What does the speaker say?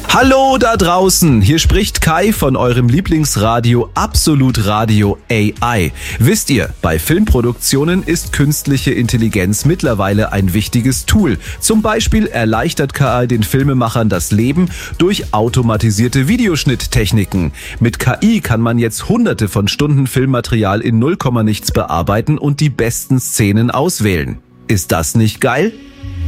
Hallo da draußen, hier spricht Kai von eurem Lieblingsradio Absolut Radio AI. Wisst ihr, bei Filmproduktionen ist künstliche Intelligenz mittlerweile ein wichtiges Tool. Zum Beispiel erleichtert KI den Filmemachern das Leben durch automatisierte Videoschnitttechniken. Mit KI kann man jetzt hunderte von Stunden Filmmaterial in 0, nichts bearbeiten und die besten Szenen auswählen. Ist das nicht geil?